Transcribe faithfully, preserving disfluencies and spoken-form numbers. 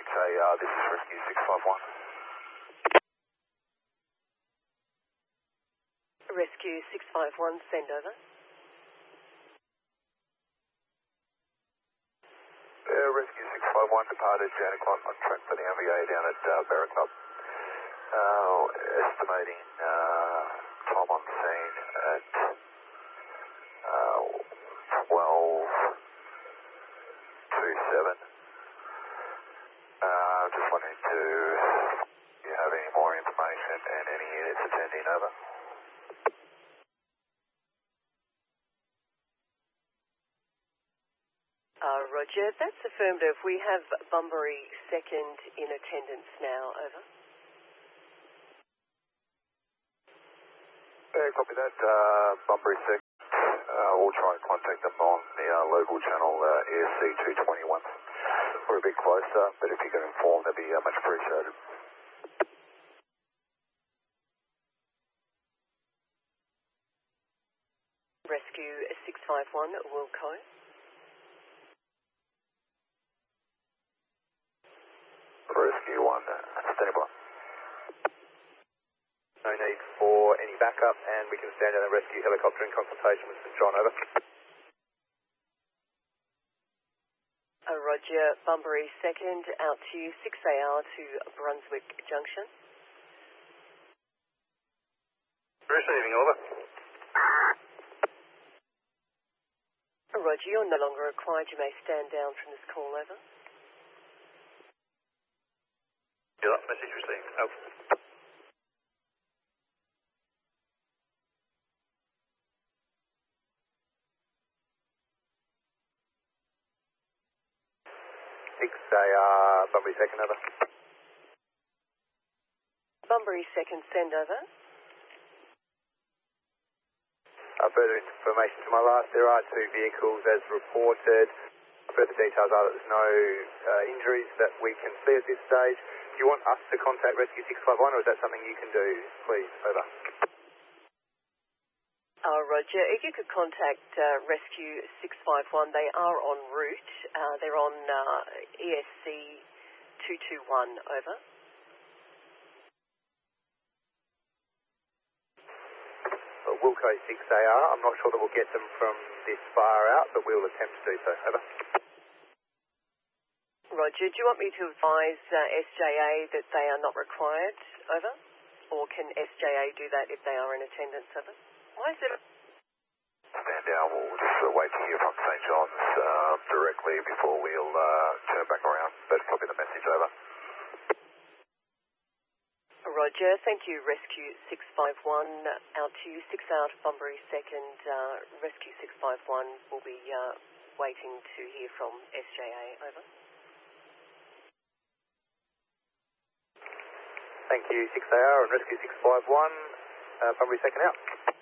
A R, this is Rescue six five one. Rescue six five one, send over. Uh, Rescue six five one departed Janet Clock on track for the M V A down at uh, Barra Club. Uh, estimating uh, time on scene at uh, twelve twenty-seven. Uh, just wanting to you have any more information and any units attending over. Uh, Roger, that's affirmative. We have Bunbury second in attendance now, over. Yeah, copy that. Uh, Bunbury second. Uh, we'll try and contact them on the uh, local channel uh, E S C two twenty-one. We're a bit closer, but if you can inform, that'd be uh, much appreciated. Rescue six five one, Wilco. Rescue one, uh, standing by. No need for any backup, and we can stand down and rescue helicopter in consultation with Saint John, over. Uh, Roger, Bunbury second, out to you, six A R to Brunswick Junction. Receiving, over. Uh, Roger, you're no longer required. You may stand down from this call, over. Yeah, message received, over. six A R, Bunbury second, over. Bunbury second, send over. Uh, further information to my last, there are two vehicles as reported. Further details are that there's no uh, injuries that we can see at this stage. Do you want us to contact Rescue six five one, or is that something you can do, please? Over. Uh, Roger, if you could contact uh, Rescue six five one, they are en route. Uh, they're on uh, E S C two two one, over. Well, Wilco six A R, I'm not sure that we'll get them from this far out, but we'll attempt to do so. Over. Roger, do you want me to advise uh, S J A that they are not required, over? Or can S J A do that if they are in attendance, over? Why is it... Stand down, we'll just uh, wait to hear from Saint John's uh, directly before we'll uh, turn back around, but copy the message, over. Roger, thank you, Rescue six five one, out to you, six out, Bunbury second, uh, Rescue six five one will be uh, waiting to hear from S J A, over. Thank you, six A R and Rescue six five one, uh, Bunbury second out.